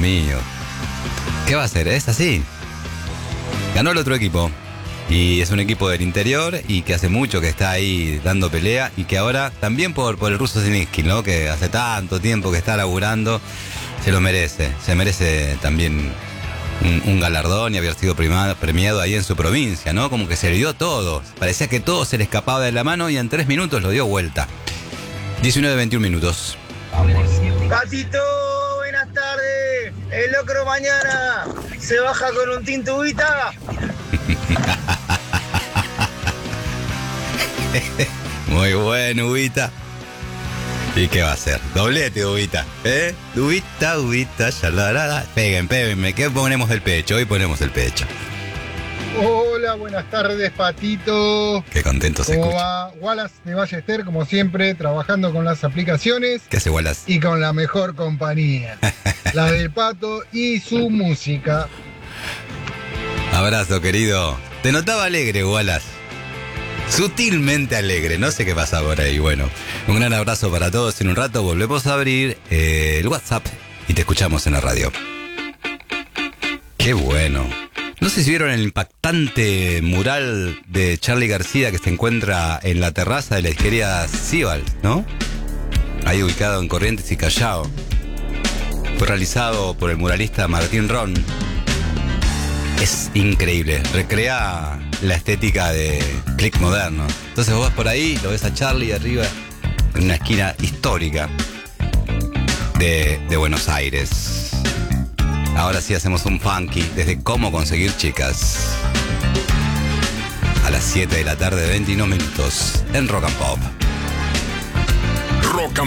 mío. ¿Qué va a hacer? Es así. Ganó el otro equipo. Y es un equipo del interior y que hace mucho que está ahí dando pelea. Y que ahora también por el ruso Zielinski, ¿no? Que hace tanto tiempo que está laburando. Se lo merece. Se merece también un galardón y haber sido premiado ahí en su provincia, ¿no? Como que se le dio todo. Parecía que todo se le escapaba de la mano y en 3 minutos lo dio vuelta. 19-21 minutos. Patito, buenas tardes. El locro mañana se baja con un tintubita. Muy bueno, Ubita. ¿Y qué va a hacer? Doblete, Ubita. Ubita, shalarara. Peguen. ¿Qué ponemos el pecho? Hoy ponemos el pecho. Hola, buenas tardes, Patito. Qué contento se escucha. ¿Cómo va? Wallace de Ballester, como siempre, trabajando con las aplicaciones. ¿Qué hace Wallace? Y con la mejor compañía, la del Pato y su música. Abrazo, querido. Te notaba alegre, Wallace. Sutilmente alegre, no sé qué pasa por ahí. Bueno, un gran abrazo para todos. En un rato volvemos a abrir el WhatsApp y te escuchamos en la radio. Qué bueno. No sé si vieron el impactante mural de Charly García que se encuentra en la terraza de la disquería Cibal, ¿no? Ahí ubicado en Corrientes y Callao. Fue realizado por el muralista Martín Ron. Es increíble, recrea la estética de click moderno. Entonces vos vas por ahí, lo ves a Charly arriba, en una esquina histórica de Buenos Aires. Ahora sí hacemos un funky desde cómo conseguir chicas. A las 7 de la tarde, 21 minutos, en Rock and Pop. Rock and